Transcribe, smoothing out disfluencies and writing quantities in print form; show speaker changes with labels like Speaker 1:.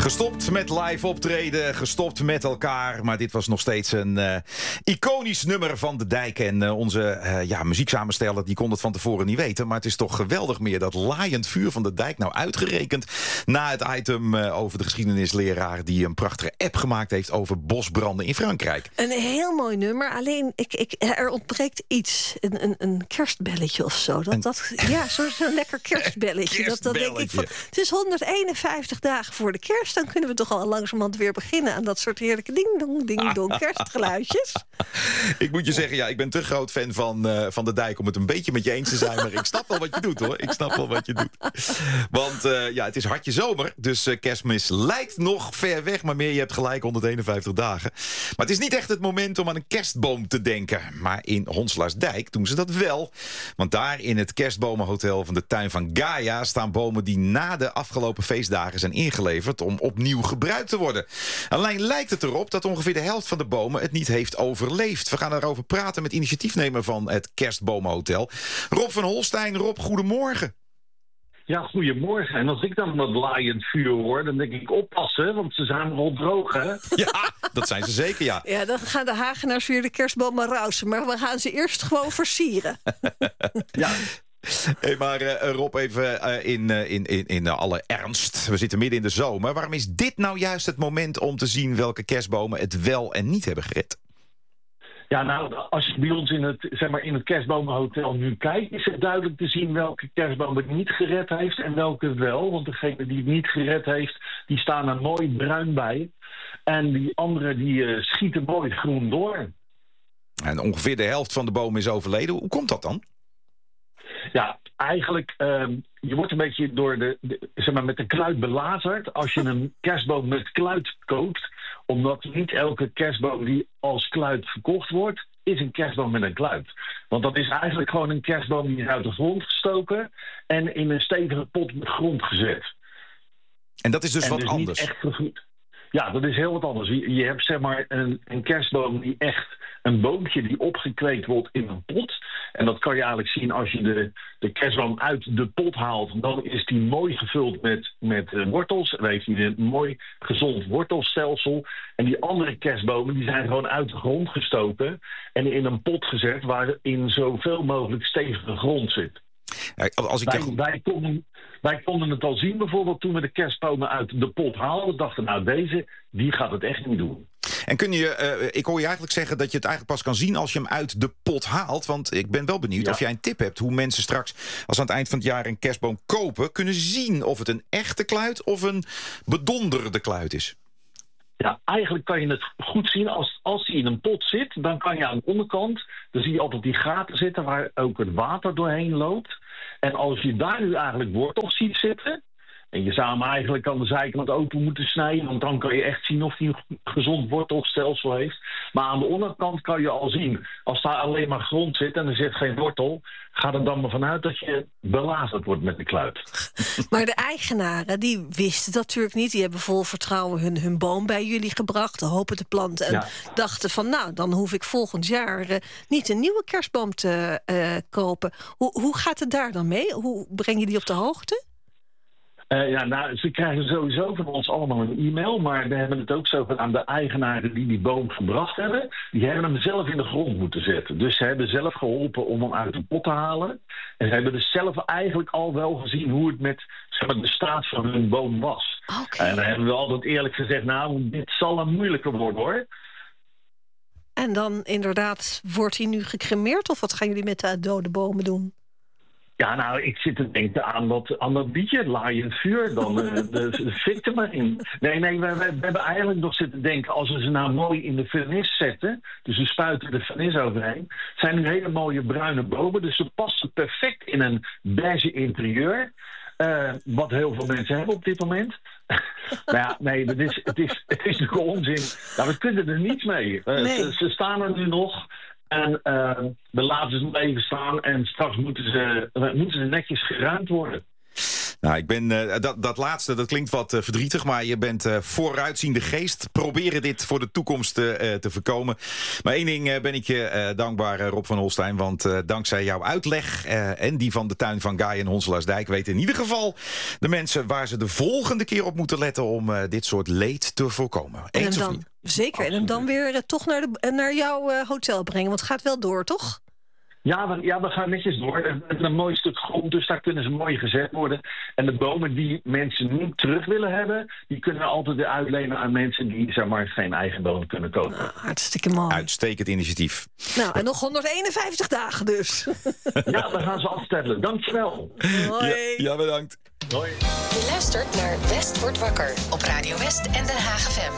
Speaker 1: Gestopt met live optreden, gestopt met elkaar. Maar dit was nog steeds een iconisch nummer van De Dijk. En onze muzieksamensteller die kon het van tevoren niet weten. Maar het is toch geweldig meer dat laaiend vuur van De Dijk. Nou uitgerekend na het item over de geschiedenisleraar die een prachtige app gemaakt heeft over bosbranden in Frankrijk.
Speaker 2: Een heel mooi nummer, alleen er ontbreekt iets. Een kerstbelletje of zo. Zo'n lekker kerstbelletje. Dat denk ik van, het is 151 dagen voor de kerst. Dan kunnen we toch al langzamerhand weer beginnen aan dat soort heerlijke ding-dong kerstgeluidjes. Ik
Speaker 1: moet je zeggen, ik ben te groot fan van De Dijk om het een beetje met je eens te zijn. Maar ik snap wel wat je doet, hoor. Ik snap wel wat je doet. Want het is hartje zomer. Dus kerstmis lijkt nog ver weg. Maar je hebt gelijk, 151 dagen. Maar het is niet echt het moment om aan een kerstboom te denken. Maar in Honslaarsdijk doen ze dat wel. Want daar in het kerstbomenhotel van de tuin van Gaia staan bomen die na de afgelopen feestdagen zijn ingeleverd om opnieuw gebruikt te worden. Alleen lijkt het erop dat ongeveer de helft van de bomen het niet heeft overleefd. We gaan daarover praten met initiatiefnemer van het Kerstbomenhotel, Rob van Holstein. Rob, goedemorgen.
Speaker 3: Ja, goedemorgen. En als ik dan dat laaiend vuur hoor, dan denk ik oppassen, want ze zijn nogal droog, hè?
Speaker 1: Ja, dat zijn ze zeker, ja.
Speaker 2: Ja, dan gaan de Hagenaars weer de kerstbomen rousen, maar we gaan ze eerst gewoon versieren.
Speaker 3: Ja.
Speaker 1: Hey, maar Rob, even in alle ernst. We zitten midden in de zomer. Waarom is dit nou juist het moment om te zien welke kerstbomen het wel en niet hebben gered?
Speaker 3: Ja, nou, als je bij ons in het kerstbomenhotel nu kijkt, is het duidelijk te zien welke kerstboom het niet gered heeft en welke wel. Want degene die het niet gered heeft, die staan er mooi bruin bij. En die andere, die schieten mooi groen door.
Speaker 1: En ongeveer de helft van de bomen is overleden. Hoe komt dat dan?
Speaker 3: Ja, eigenlijk, je wordt een beetje door met de kluit belazerd als je een kerstboom met kluit koopt. Omdat niet elke kerstboom die als kluit verkocht wordt, is een kerstboom met een kluit. Want dat is eigenlijk gewoon een kerstboom die is uit de grond gestoken en in een stevige pot met grond gezet.
Speaker 1: En dat is dus wat anders?
Speaker 3: Niet echt vergoed. Ja, dat is heel wat anders. Je hebt zeg maar een kerstboom die echt een boompje die opgekweekt wordt in een pot. En dat kan je eigenlijk zien als je de kerstboom uit de pot haalt. Dan is die mooi gevuld met wortels. Dan heeft hij een mooi gezond wortelstelsel. En die andere kerstbomen die zijn gewoon uit de grond gestoken en in een pot gezet waarin zoveel mogelijk stevige grond zit. Wij konden het al zien bijvoorbeeld toen we de kerstbomen uit de pot haalden. We dachten, nou die gaat het echt niet doen.
Speaker 1: En ik hoor je eigenlijk zeggen dat je het eigenlijk pas kan zien als je hem uit de pot haalt. Want ik ben wel benieuwd of jij een tip hebt hoe mensen straks, als ze aan het eind van het jaar een kerstboom kopen, kunnen zien of het een echte kluit of een bedonderde kluit is.
Speaker 3: Ja, eigenlijk kan je het goed zien als hij in een pot zit. Dan kan je aan de onderkant, dan zie je altijd die gaten zitten waar ook het water doorheen loopt. En als je daar nu eigenlijk wortels ziet zitten, en je zou hem eigenlijk aan de zijkant open moeten snijden, want dan kan je echt zien of hij een gezond wortelstelsel heeft. Maar aan de onderkant kan je al zien, als daar alleen maar grond zit en er zit geen wortel, ga er dan maar vanuit dat je belazerd wordt met de kluit.
Speaker 2: Maar de eigenaren, die wisten dat natuurlijk niet. Die hebben vol vertrouwen hun boom bij jullie gebracht, hopen te planten en dachten van, nou, dan hoef ik volgend jaar niet een nieuwe kerstboom te kopen. Hoe gaat het daar dan mee? Hoe breng je die op de hoogte?
Speaker 3: Ze krijgen sowieso van ons allemaal een e-mail, maar we hebben het ook zo gedaan. De eigenaren die boom gebracht hebben, die hebben hem zelf in de grond moeten zetten. Dus ze hebben zelf geholpen om hem uit de pot te halen. En ze hebben dus zelf eigenlijk al wel gezien hoe het met de staat van hun boom was.
Speaker 2: Okay.
Speaker 3: En dan hebben we altijd eerlijk gezegd, nou, dit zal een moeilijker worden, hoor.
Speaker 2: En dan inderdaad, wordt hij nu gecremeerd of wat gaan jullie met de dode bomen doen?
Speaker 3: Ja, nou, ik zit te denken aan dat liedje, laaiend vuur, dan de fik er maar in. Nee, we hebben eigenlijk nog zitten denken, als we ze nou mooi in de vernis zetten, dus we spuiten de vernis overheen, zijn nu hele mooie bruine bomen, dus ze passen perfect in een beige interieur, wat heel veel mensen hebben op dit moment. Maar ja, nee, het is nog onzin. Nou, we kunnen er niets mee. Ze staan er nu nog. En we laten ze nog even staan en straks moeten ze netjes geruimd worden.
Speaker 1: Nou, ik ben dat laatste, dat klinkt wat verdrietig, maar je bent vooruitziende geest. Proberen dit voor de toekomst te voorkomen. Maar één ding ben ik je dankbaar, Rob van Holstein, want dankzij jouw uitleg en die van de tuin van Guy en Honselaarsdijk weten in ieder geval de mensen waar ze de volgende keer op moeten letten om dit soort leed te voorkomen. Eens of niet?
Speaker 2: Zeker, absoluut. En hem dan weer toch naar jouw hotel brengen, want het gaat wel door, toch?
Speaker 3: Ja, we gaan netjes door. Met een mooi stuk grond, dus daar kunnen ze mooi gezet worden. En de bomen die mensen niet terug willen hebben, die kunnen we altijd weer uitlenen aan mensen die zeg maar geen eigen bomen kunnen kopen.
Speaker 2: Nou, hartstikke mooi.
Speaker 1: Uitstekend initiatief.
Speaker 2: Nou, en nog 151 dagen dus.
Speaker 3: Ja, we gaan ze afstellen. Dankjewel.
Speaker 2: Hoi.
Speaker 1: Ja, bedankt.
Speaker 3: Hoi.
Speaker 4: Je luistert naar West wordt wakker op Radio West en Den Haag FM.